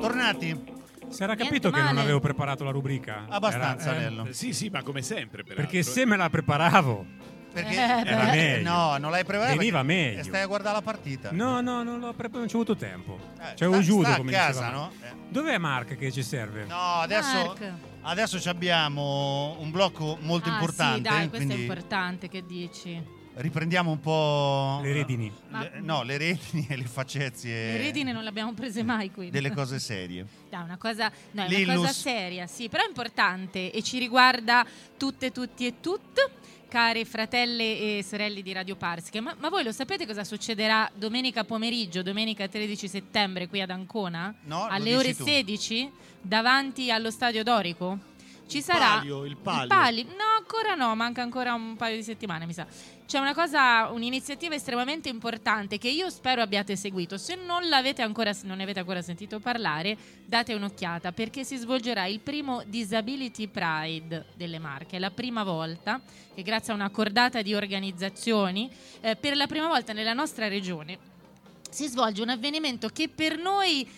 Tornati? Si era capito che non avevo preparato la rubrica? Abbastanza, Nello. Sì, ma come sempre, peraltro. Perché se me la preparavo... Perché era meglio. No, non l'hai preparato. Veniva meglio. E stai a guardare la partita. No, non l'ho preparato, non ci ho avuto tempo. C'avevo judo, sta a come casa, diceva. no? Dov'è Mark che ci serve? No, adesso abbiamo un blocco molto importante. Sì, dai, questo quindi è importante, che dici? riprendiamo un po' le redini. Le redini e le faccezie. Le redini non le abbiamo prese mai qui. Delle cose serie. Dai, è una cosa seria, sì, però è importante e ci riguarda tutte, tutti e tutte. Care fratelle e sorelle di Radio Parsiche, ma voi lo sapete cosa succederà domenica pomeriggio, domenica 13 settembre qui ad Ancona? No, alle ore 16 davanti allo Stadio Dorico? Ci sarà il palio. No, ancora no, manca ancora un paio di settimane, mi sa. C'è un'iniziativa estremamente importante che io spero abbiate seguito. Se non ne avete ancora sentito parlare, date un'occhiata, perché si svolgerà il primo Disability Pride delle Marche. È la prima volta che, grazie a una cordata di organizzazioni, per la prima volta nella nostra regione si svolge un avvenimento che per noi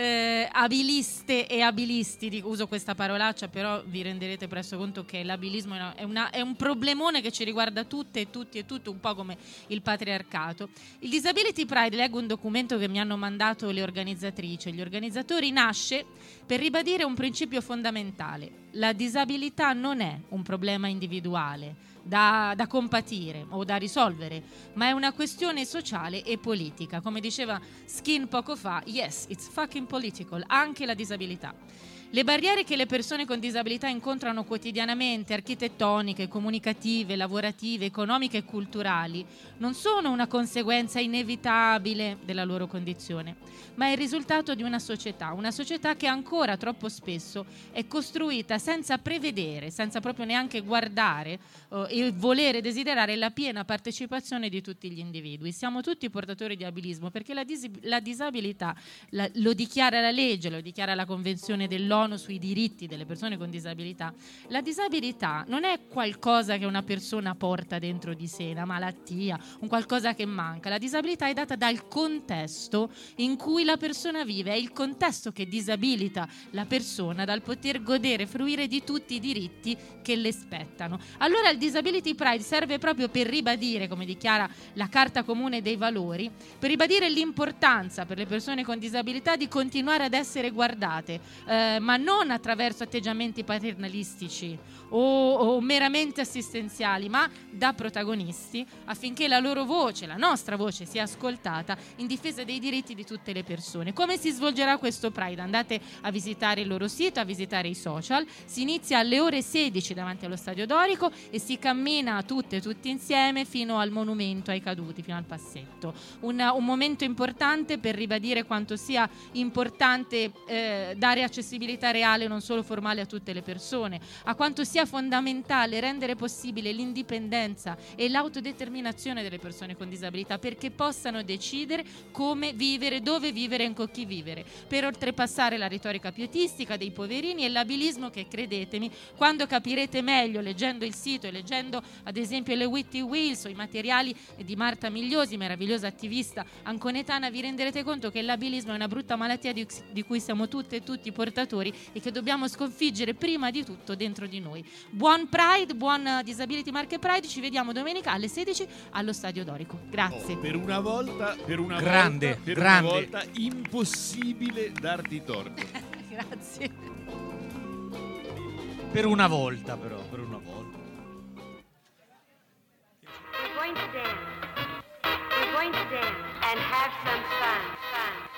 abiliste e abilisti, uso questa parolaccia, però vi renderete presto conto che l'abilismo è un problemone che ci riguarda tutte e tutti e tutti, un po' come il patriarcato. Il Disability Pride, leggo un documento che mi hanno mandato le organizzatrici, gli organizzatori, nasce per ribadire un principio fondamentale: la disabilità non è un problema individuale da compatire o da risolvere, ma è una questione sociale e politica. Come diceva Skin poco fa, yes, it's fucking political, anche la disabilità. Le barriere che le persone con disabilità incontrano quotidianamente, architettoniche, comunicative, lavorative, economiche e culturali, non sono una conseguenza inevitabile della loro condizione, ma è il risultato di una società che ancora troppo spesso è costruita senza prevedere, senza proprio neanche guardare e volere desiderare la piena partecipazione di tutti gli individui. Siamo tutti portatori di abilismo, perché la disabilità lo dichiara la legge, lo dichiara la Convenzione dell'ONU sui diritti delle persone con disabilità. La disabilità non è qualcosa che una persona porta dentro di sé, una malattia, un qualcosa che manca. La disabilità è data dal contesto in cui la persona vive, è il contesto che disabilita la persona dal poter godere e fruire di tutti i diritti che le spettano. Allora il Disability Pride serve proprio per ribadire, come dichiara la Carta Comune dei Valori, per ribadire l'importanza per le persone con disabilità di continuare ad essere guardate, ma non attraverso atteggiamenti paternalistici o meramente assistenziali, ma da protagonisti, affinché la loro voce, la nostra voce, sia ascoltata in difesa dei diritti di tutte le persone. Come si svolgerà questo Pride? Andate a visitare il loro sito, a visitare i social. Si inizia alle ore 16 davanti allo Stadio Dorico e si cammina tutti insieme fino al monumento ai caduti, fino al passetto. Un momento importante per ribadire quanto sia importante dare accessibilità reale, non solo formale, a tutte le persone, a quanto sia fondamentale rendere possibile l'indipendenza e l'autodeterminazione delle persone con disabilità, perché possano decidere come vivere, dove vivere e con chi vivere, per oltrepassare la retorica pietistica dei poverini e l'abilismo che, credetemi, quando capirete meglio leggendo il sito e leggendo ad esempio le Witty Wheels o i materiali di Marta Migliosi, meravigliosa attivista anconetana, vi renderete conto che l'abilismo è una brutta malattia di cui siamo tutte e tutti portatori e che dobbiamo sconfiggere prima di tutto dentro di noi. Buon Pride, buon Disability Marche Pride, ci vediamo domenica alle 16 allo Stadio Dorico. Grazie. Per una volta impossibile darti torto. Grazie. Per una volta però, per una volta. We're going to dance and have some fun.